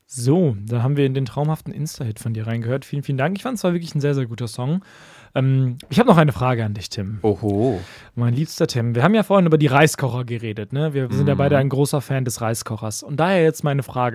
So, da haben wir in den traumhaften Insta-Hit von dir reingehört. Vielen, vielen Dank. Ich fand es war wirklich ein sehr, sehr guter Song. Ich habe noch eine Frage an dich, Tim. Oho. Mein liebster Tim, wir haben ja vorhin über die Reiskocher geredet, ne? Wir sind ja beide ein großer Fan des Reiskochers. Und daher jetzt meine Frage.